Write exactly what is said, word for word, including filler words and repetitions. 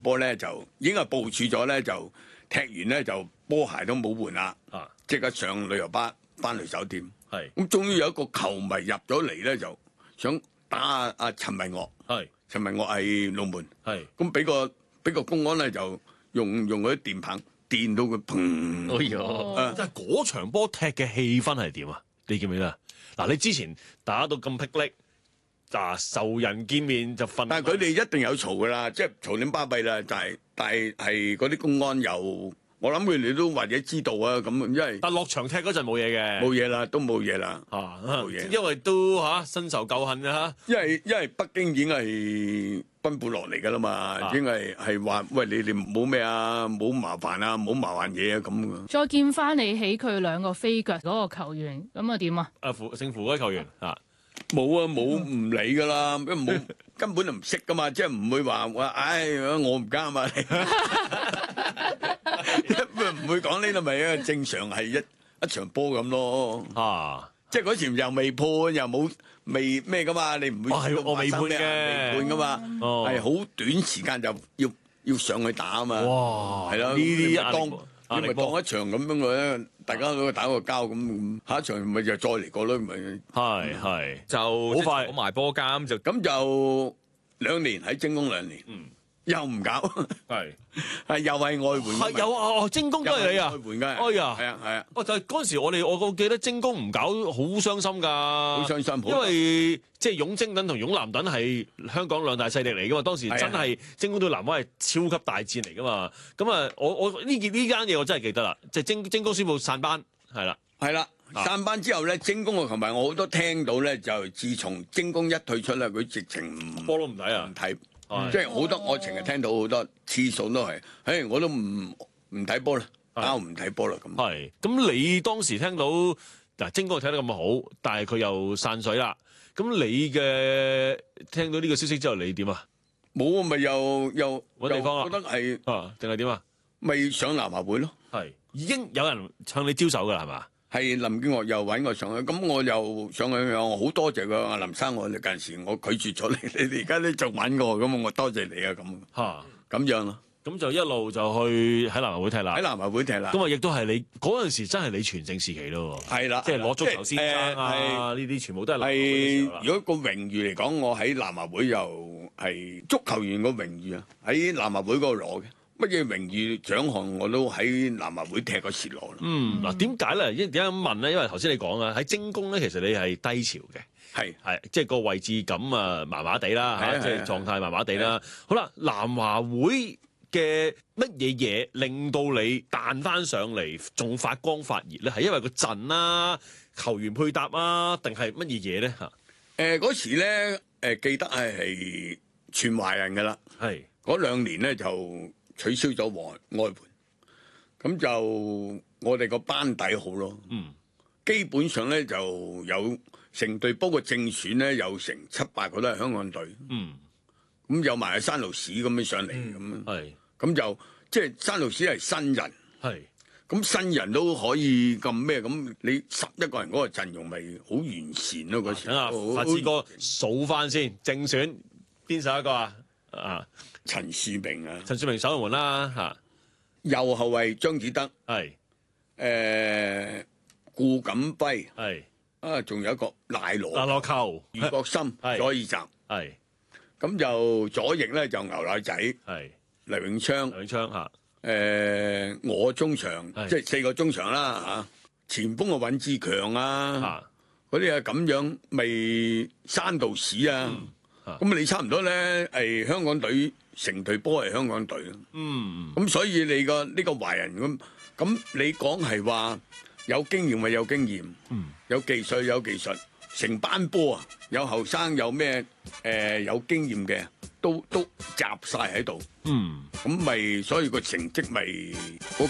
波咧就已經係部署咗咧，就踢完咧就波鞋都冇換啦， 啊， 即刻上旅遊巴翻去酒店。 係咁終於有一個球迷入咗嚟咧，就想打阿阿陳文岳。 係陳文岳係龍門， 係， 咁俾個俾個公安咧就用用嗰啲電棒電到佢砰。 哎呀！即係嗰場波踢嘅氣氛係點啊？你記唔記得啊？嗱，你之前打到咁霹靂，嗱仇人見面就瞓。 但係佢哋一定有嘈噶啦，即係嘈點巴閉啦。但係但係係嗰啲公安有，我諗佢哋都或者知道啊。咁因為但落場踢嗰陣冇嘢嘅， 冇嘢啦，都冇嘢啦。 嚇冇嘢因為都嚇新仇舊恨啊嚇。 因為因為北京已經係奔本落嚟㗎啦嘛， 啊已經係係話喂，你哋冇咩啊，冇麻煩啊，冇麻煩嘢啊咁。 再見翻你起佢兩個飛腳嗰個球員，咁啊點啊？ 阿傅姓傅嗰啲球員嚇， 冇啊，冇唔理㗎啦，因為冇根本就唔識㗎嘛，即係唔會話話，唉，我唔啱啊你，唔會講呢啲咪啊，正常係一一場波咁咯。 啊， 即係嗰時又未判，又冇未咩㗎嘛，你唔會哦係我未判嘅未判㗎嘛， 哦係好短時間就要要上去打啊嘛。 哇！ 係咯， 呢啲你咪當壓力壓你咪力波當一場咁樣嘅咧，大家都打個交咁，下一場咪就再嚟過咯，咪係係就好快攞埋波監就咁就兩年喺精工兩年， 嗯又唔搞， 係係又係外援， 係有啊！哦，精工都係你啊！ 外援㗎， 哎呀係啊係啊， 哦，就係嗰陣時我哋我我記得精工唔搞好傷心㗎，好好傷心， 因為即係擁精等同擁藍等係香港兩大勢力嚟噶嘛，當時真係精工對南華係超級大戰嚟噶嘛。咁啊，我我呢件呢間嘢我真係記得啦，即係精精工宣布散班，係啦， 係啦。散班之後咧，精工嘅球迷我好多聽到咧，就自從精工一退出咧，佢直情唔波都唔睇啊唔，睇， 係即係好多我成日聽到好多次數都係，誒我都唔唔睇波啦，打唔睇波啦咁。 係咁你當時聽到嗱精工睇得咁好，但係佢又散水啦。咁你嘅聽到呢個消息之後，你點啊？ 冇啊，咪又又搵地方啦又覺得係啊，定係點啊？ 咪上南華會咯。 係已經有人向你招手㗎啦，係嘛？ 係林建岳又揾我上去，咁我又上去，我好多謝佢阿林生，我近時我拒絕咗你，你哋而家都仲揾我，咁我多謝你啊，咁嚇， 咁樣咯。 咁就一路就去喺南華會踢啦喺。南華會踢啦， 咁啊，亦都係你嗰陣時真係你全盛時期咯。 係啦， 即係攞足球先生啊， 係呢啲全部都係南華會嘅時候啦係如果個榮譽嚟講，我喺南華會又係足球員個榮譽啊，喺南華會嗰度攞嘅。乜嘢榮譽獎項我都喺南華會踢過時攞啦。 嗯，嗱點解咧？點解咁問咧？因為頭先你講啊，喺精工咧，其實你係低潮嘅， 係係即係個位置感啊，麻麻地啦嚇， 係啊即係狀態麻麻地啦。好啦，南華會嘅乜嘢嘢令到你彈翻上嚟，仲發光發熱咧？係因為個陣啦、球員配搭啊，定係乜嘢嘢咧嚇？ 誒嗰時咧誒記得係係全華人㗎啦， 係嗰兩年咧就取消咗外外援，咁就我哋個班底好咯。 嗯， 基本上咧就有成隊，不過正選咧有成七八個都係香港隊， 嗯咁有埋山路士咁樣上嚟咁， 係咁就即係山路士係新人， 係咁新人都可以咁咩？咁你十一個人嗰個陣容咪好完善咯嗰時。 等下好發志哥數翻先，正選邊首一個啊？啊， 陳樹明啊， 陳樹明守龍門啦嚇， 右後衞張子德， 係誒顧錦輝係啊，仲有一個賴羅、 嗱落球余國森係左二閘， 係咁就左翼咧就牛奶仔係黎永昌， 兩槍嚇誒我中場係即係四個中場啦嚇，前鋒啊尹志強啊， 嚇嗰啲啊咁樣未山道士啊，咁你差唔多咧係香港隊成隊波係香港隊咯， 嗯咁所以你個呢個華人咁咁你講係話有經驗咪有經驗， 嗯有技術有技術，成班波啊，有後生有咩誒有經驗嘅，都都集晒喺度， 嗯咁咪所以個成績咪嗰